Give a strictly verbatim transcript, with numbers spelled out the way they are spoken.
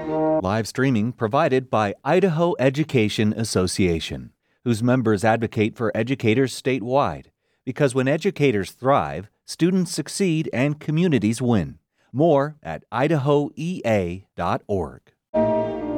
Live streaming provided by Idaho Education Association, whose members advocate for educators statewide. Because when educators thrive, students succeed and communities win. More at idaho e a dot org.